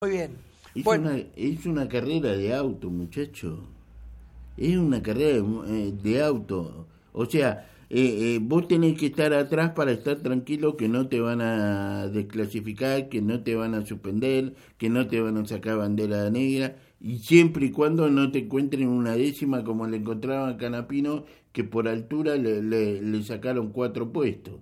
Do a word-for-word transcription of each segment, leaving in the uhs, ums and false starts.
Muy bien. Es, Bueno, una, es una carrera de auto, muchacho. Es una carrera de, eh, de auto. O sea, eh, eh, vos tenés que estar atrás para estar tranquilo que no te van a desclasificar, que no te van a suspender, que no te van a sacar bandera negra, y siempre y cuando no te encuentren una décima como le encontraban a Canapino, que por altura le, le, le sacaron cuatro puestos.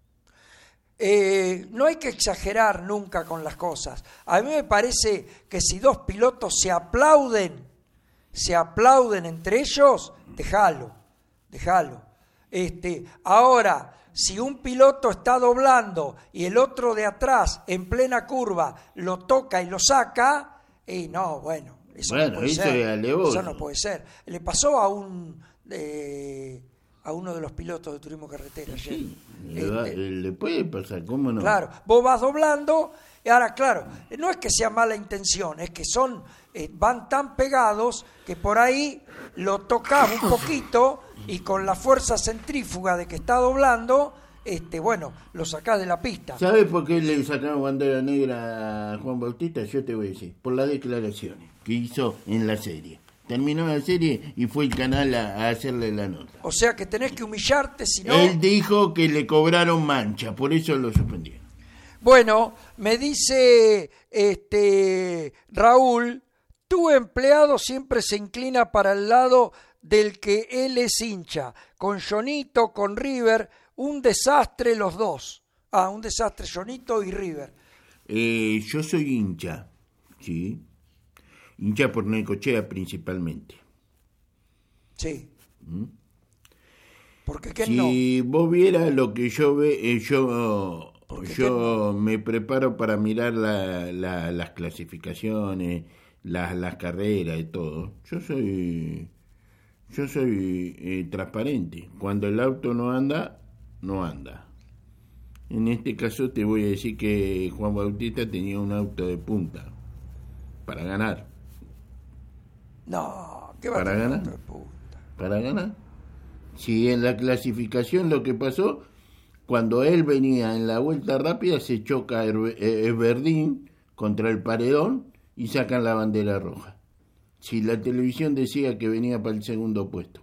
eh, no hay que exagerar nunca con las cosas. A mí me parece que si dos pilotos se aplauden, se aplauden entre ellos, déjalo, déjalo. Este, ahora, si un piloto está doblando y el otro de atrás, en plena curva, lo toca y lo saca, y no, bueno, eso Bueno, no puede eso ser. es alevoso. Eso no puede ser. Le pasó a un eh, a uno de los pilotos de turismo carretera ayer. Sí, le, va- Este, le puede pasar, ¿cómo no? Claro, vos vas doblando y ahora, claro, no es que sea mala intención, es que son eh, van tan pegados que por ahí lo tocas un poquito y con la fuerza centrífuga de que está doblando, este, bueno, lo sacás de la pista. ¿Sabes por qué le sacaron bandera negra a Juan Bautista? Yo te voy a decir, por las declaraciones que hizo en la serie. Terminó la serie y fue el canal a, a hacerle la nota. O sea que tenés que humillarte, si no... Él dijo que le cobraron mancha, por eso lo suspendieron. Bueno, me dice este Raúl, tu empleado siempre se inclina para el lado del que él es hincha. Con Jonito, con River, un desastre los dos. Ah, un desastre Jonito y River. Eh, yo soy hincha, ¿sí? Hincha por Necochea principalmente. Sí. ¿Mm? ¿Por qué que Si vos vieras lo que yo ve, eh, yo ¿Por qué yo me preparo para mirar la, la- las clasificaciones, las, las carreras y todo. Yo soy yo soy eh, transparente. Cuando el auto no anda, no anda. En este caso te voy a decir que Juan Bautista tenía un auto de punta para ganar, no? ¿Qué va a para tener ganar. auto de punta? para ganar. Si en la clasificación lo que pasó, cuando él venía en la vuelta rápida, se choca Herbe- eh, Verdín contra el paredón y sacan la bandera roja. Si la televisión decía que venía para el segundo puesto.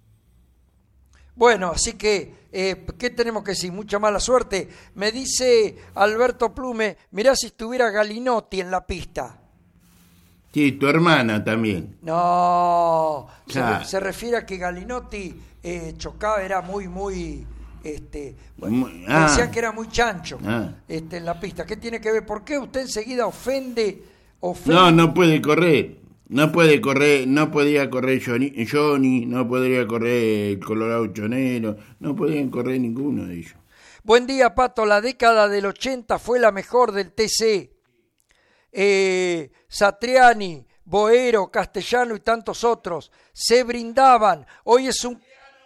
Bueno, así que, eh, ¿qué tenemos que decir? Mucha mala suerte. Me dice Alberto Plume, mirá si estuviera Galinotti en la pista. Sí, tu hermana también. No, se, Ah. re- se refiere a que Galinotti eh, chocaba, era muy, muy, este, bueno, Muy- ah. decían que era muy chancho Ah. este, en la pista. ¿Qué tiene que ver? ¿Por qué usted enseguida ofende, ofende? No, no puede correr. No puede correr, no podía correr Johnny, Johnny, no podría correr el Colorado Chonero, no podían correr ninguno de ellos. Buen día, Pato. La década del ochenta fue la mejor del T C. Eh, Satriani, Boero, Castellano y tantos otros se brindaban. Hoy es un...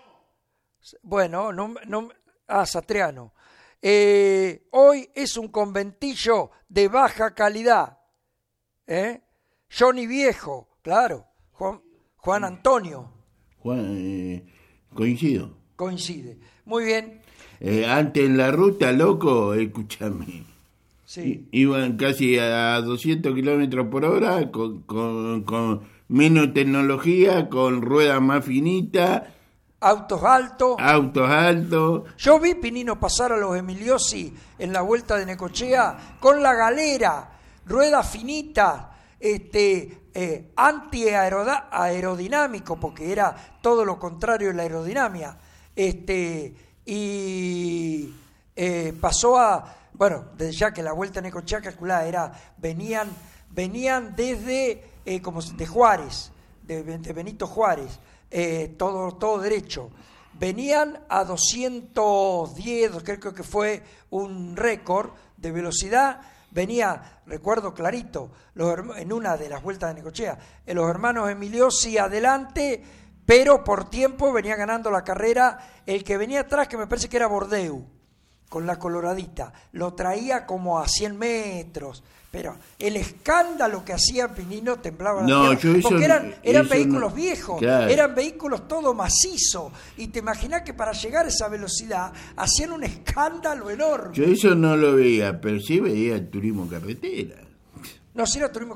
Bueno, no... no ah, Satriano. Eh, hoy es un conventillo de baja calidad. ¿Eh? Johnny Viejo, claro. Juan, Juan Antonio, Juan, eh, coincido. coincide. Muy bien. Eh, antes en la ruta, loco, escúchame, Sí. i- iban casi a doscientos kilómetros por hora, con, con, con menos tecnología, con ruedas más finitas, Autos altos. autos altos. Yo vi Pinino pasar a los Emiliosi en la vuelta de Necochea con la galera, ruedas finitas, este, eh, anti-aerodinámico, porque era todo lo contrario de la aerodinámica. Este, y eh, pasó a, bueno, desde ya que la vuelta de Necochea calculada era, venían, venían desde, eh, como de Juárez, de, de Benito Juárez, eh, todo, todo derecho. Venían a doscientos diez, creo que fue un récord de velocidad. Venía, recuerdo clarito, los, herma- en una de las vueltas de Necochea, eh, los hermanos Emiliosi adelante, pero por tiempo venía ganando la carrera el que venía atrás, que me parece que era Bordeu, con la coloradita. Lo traía como a cien metros. Pero el escándalo que hacía Pinino temblaba la No, tierra, yo eso- porque eran, eran eso vehículos no- viejos, claro. eran vehículos todo macizo, y te imaginás que para llegar a esa velocidad hacían un escándalo enorme. Yo eso no lo veía, pero sí veía el turismo carretera. No, sí, no tuvimos